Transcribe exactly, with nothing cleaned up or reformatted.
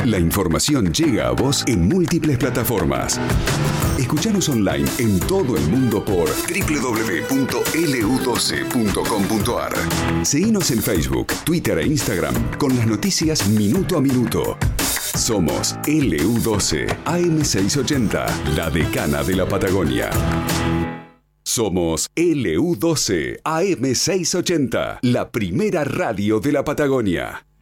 La información llega a vos en múltiples plataformas. Escuchanos online en todo el mundo por doble u doble u doble u punto ele u doce punto com punto a r. Seguinos en Facebook, Twitter e Instagram con las noticias minuto a minuto. Somos ele u doce A M seiscientos ochenta, la decana de la Patagonia. Somos ele u doce A M seiscientos ochenta, la primera radio de la Patagonia.